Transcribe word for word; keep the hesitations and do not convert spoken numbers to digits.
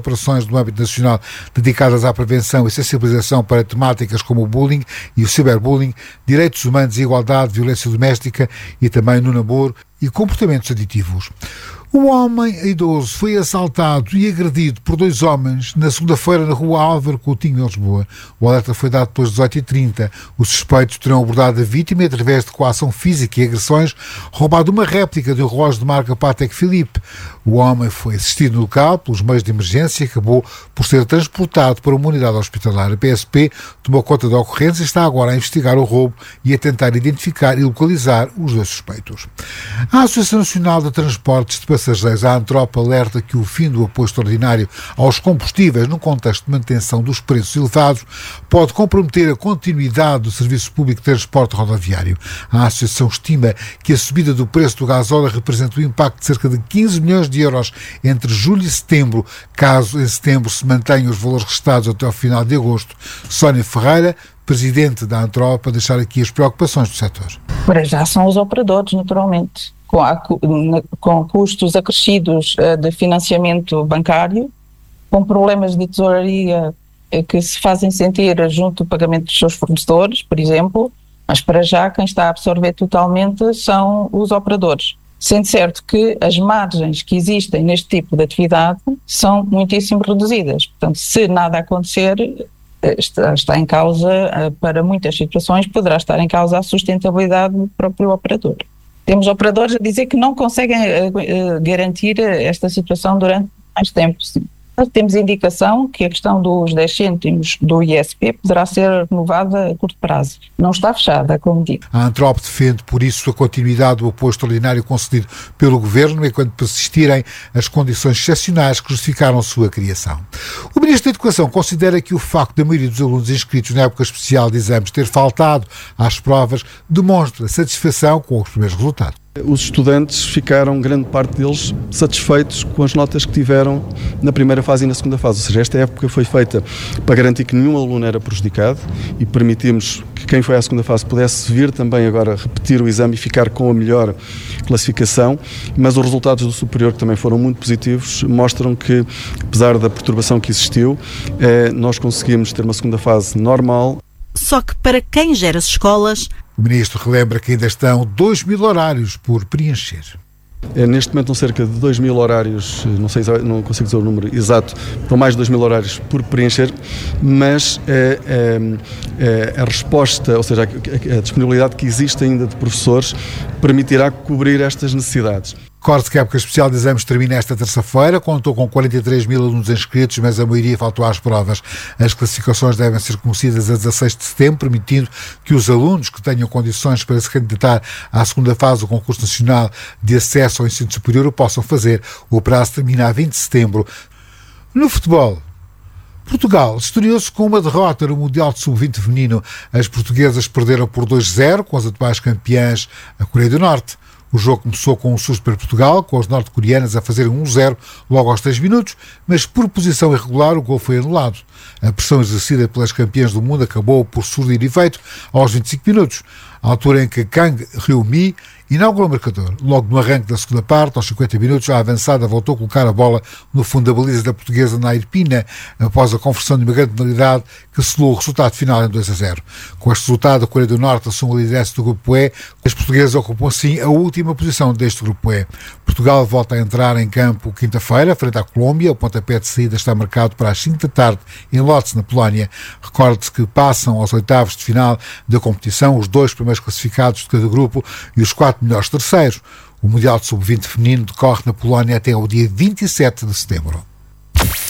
operações no âmbito nacional dedicadas à prevenção e sensibilização para temáticas como o bullying e o ciberbullying, direitos humanos e igualdade, violência doméstica e também no namoro e comportamentos aditivos. Um homem idoso foi assaltado e agredido por dois homens na segunda-feira na rua Álvaro Coutinho, em Lisboa. O alerta foi dado depois das dezoito e trinta. Os suspeitos terão abordado a vítima e, através de coação física e agressões, roubado uma réplica de um relógio de marca Patek Philippe. O homem foi assistido no local pelos meios de emergência e acabou por ser transportado para uma unidade hospitalar. A P S P tomou conta da ocorrência e está agora a investigar o roubo e a tentar identificar e localizar os dois suspeitos. A Associação Nacional de Transportes de Passageiros, a ANTROP, alerta que o fim do apoio extraordinário aos combustíveis no contexto de manutenção dos preços elevados pode comprometer a continuidade do serviço público de transporte rodoviário. A associação estima que a subida do preço do gasóleo representa um impacto de cerca de quinze milhões de euros entre julho e setembro, caso em setembro se mantenham os valores restados até ao final de agosto. Sónia Ferreira, presidente da ANTROP, a deixar aqui as preocupações do setor. Para já são os operadores, naturalmente, com, a, com custos acrescidos de financiamento bancário, com problemas de tesouraria que se fazem sentir junto do pagamento dos seus fornecedores, por exemplo, mas para já quem está a absorver totalmente são os operadores. Sendo certo que as margens que existem neste tipo de atividade são muitíssimo reduzidas. Portanto, se nada acontecer, está, está em causa, para muitas situações, poderá estar em causa a sustentabilidade do próprio operador. Temos operadores a dizer que não conseguem uh, garantir esta situação durante mais tempo. Sim. Temos indicação que a questão dos dez cêntimos do I S P poderá ser renovada a curto prazo. Não está fechada, como digo. A ANTROP defende, por isso, a continuidade do apoio extraordinário concedido pelo Governo enquanto persistirem as condições excepcionais que justificaram a sua criação. O Ministro da Educação considera que o facto da maioria dos alunos inscritos na época especial de exames ter faltado às provas demonstra satisfação com os primeiros resultados. Os estudantes ficaram, grande parte deles, satisfeitos com as notas que tiveram na primeira fase e na segunda fase. Ou seja, esta época foi feita para garantir que nenhum aluno era prejudicado e permitimos que quem foi à segunda fase pudesse vir também agora repetir o exame e ficar com a melhor classificação, mas os resultados do superior, que também foram muito positivos, mostram que, apesar da perturbação que existiu, eh, nós conseguimos ter uma segunda fase normal. Só que para quem gera as escolas... O Ministro relembra que ainda estão dois mil horários por preencher. É, neste momento, cerca de dois mil horários, não sei, não consigo dizer o número exato, estão mais de dois mil horários por preencher, mas é, é, é, a resposta, ou seja, a, a disponibilidade que existe ainda de professores permitirá cobrir estas necessidades. Recorde que a época especial de exames termina esta terça-feira, contou com quarenta e três mil alunos inscritos, mas a maioria faltou às provas. As classificações devem ser conhecidas a dezasseis de setembro, permitindo que os alunos que tenham condições para se candidatar à segunda fase do concurso nacional de acesso ao ensino superior o possam fazer. O prazo termina a vinte de setembro. No futebol, Portugal estreou-se com uma derrota no Mundial de sub vinte feminino. As portuguesas perderam por dois a zero com as atuais campeãs, a Coreia do Norte. O jogo começou com um susto para Portugal, com as norte-coreanas a fazerem um a zero logo aos três minutos, mas por posição irregular o gol foi anulado. A pressão exercida pelas campeãs do mundo acabou por surtir efeito aos vinte e cinco minutos, à altura em que Kang Hyun-mi inaugurou o marcador. Logo no arranque da segunda parte, aos cinquenta minutos, a avançada voltou a colocar a bola no fundo da baliza da portuguesa Nair Pina, após a conversão de uma grande penalidade que selou o resultado final em dois a zero. Com este resultado, a Coreia do Norte assume a liderança do Grupo E. As portuguesas ocupam assim a última posição deste Grupo E. Portugal volta a entrar em campo quinta-feira, frente à Colômbia. O pontapé de saída está marcado para as cinco da tarde em Lodz, na Polónia. Recorde-se que passam aos oitavos de final da competição os dois primeiros classificados de cada grupo e os quatro melhores terceiros. O Mundial de sub vinte feminino decorre na Polónia até ao dia vinte e sete de setembro.